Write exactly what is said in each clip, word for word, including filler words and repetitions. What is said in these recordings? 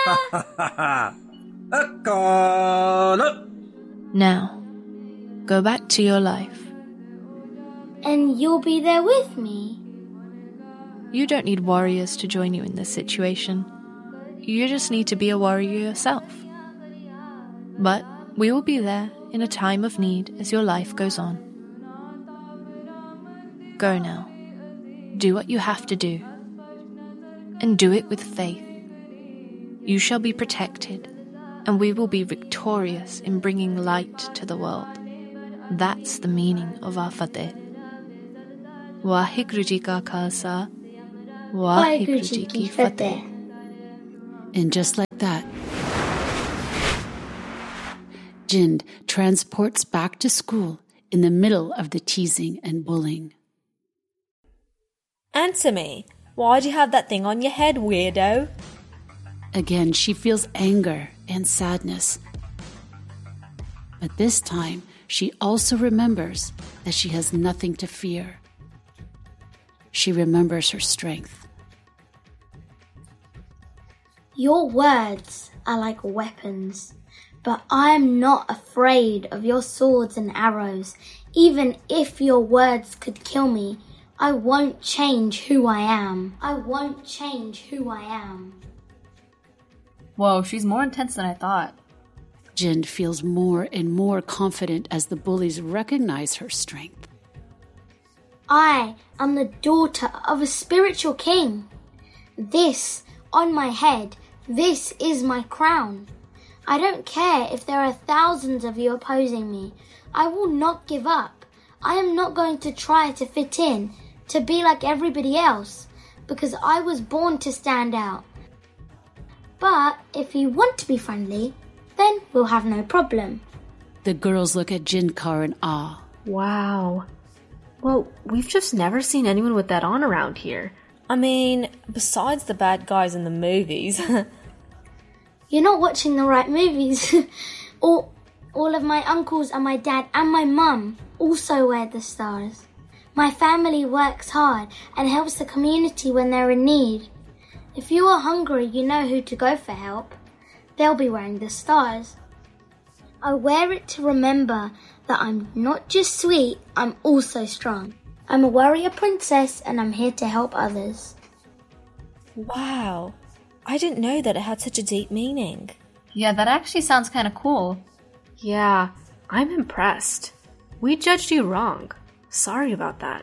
Now, go back to your life. And you'll be there with me? You don't need warriors to join you in this situation. You just need to be a warrior yourself. But we will be there in a time of need as your life goes on. Go now. Do what you have to do. And do it with faith. You shall be protected, and we will be victorious in bringing light to the world. That's the meaning of our Fateh. Waheguru Ji Ka Khalsa, Waheguru Ji Ki Fateh. And just like that, Jind transports back to school in the middle of the teasing and bullying. Answer me. Why'd you have that thing on your head, weirdo? Again, she feels anger and sadness. But this time, she also remembers that she has nothing to fear. She remembers her strength. Your words are like weapons, but I am not afraid of your swords and arrows. Even if your words could kill me, I won't change who I am. I won't change who I am. Whoa, she's more intense than I thought. Jind feels more and more confident as the bullies recognize her strength. I am the daughter of a spiritual king. This, on my head, this is my crown. I don't care if there are thousands of you opposing me. I will not give up. I am not going to try to fit in, to be like everybody else, because I was born to stand out. But if you want to be friendly, then we'll have no problem. The girls look at Jindkar in awe. Wow. Well, we've just never seen anyone with that on around here. I mean, besides the bad guys in the movies. You're not watching the right movies. all, all of my uncles and my dad and my mum also wear the stars. My family works hard and helps the community when they're in need. If you are hungry, you know who to go for help. They'll be wearing the stars. I wear it to remember that I'm not just sweet, I'm also strong. I'm a warrior princess and I'm here to help others. Wow. I didn't know that it had such a deep meaning. Yeah, that actually sounds kind of cool. Yeah, I'm impressed. We judged you wrong. Sorry about that.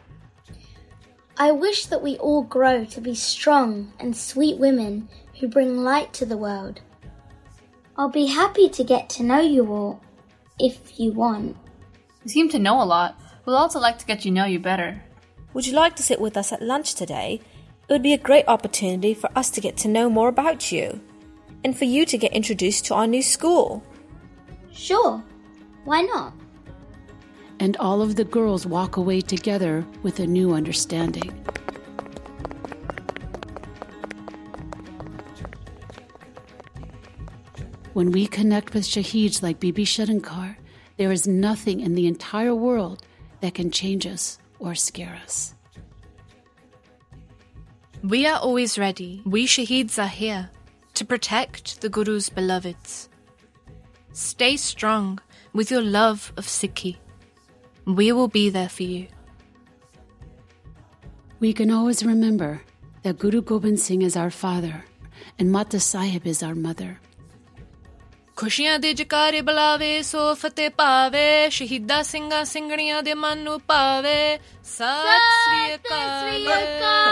I wish that we all grow to be strong and sweet women who bring light to the world. I'll be happy to get to know you all, if you want. You seem to know a lot. We'll also like to get to know you better. Would you like to sit with us at lunch today? It would be a great opportunity for us to get to know more about you, and for you to get introduced to our new school. Sure, why not? And all of the girls walk away together with a new understanding. When we connect with Shaheeds like Bibi Shadankar, there is nothing in the entire world that can change us or scare us. We are always ready. We Shaheeds are here to protect the Guru's beloveds. Stay strong with your love of Sikhi. We will be there for you. We can always remember that Guru Gobind Singh is our father and Mata Sahib is our mother. ਖੁਸ਼ੀਆਂ ਦੇ ਜਕਾਰੇ ਬੁਲਾਵੇ ਸੋ ਫਤਿਹ ਪਾਵੇ ਸ਼ਹੀਦਾਂ ਸਿੰਘਾਂ ਸਿੰਘਣੀਆਂ ਦੇ ਮਨ ਨੂੰ ਪਾਵੇ ਸਤਿ ਸ੍ਰੀ ਅਕਾਲ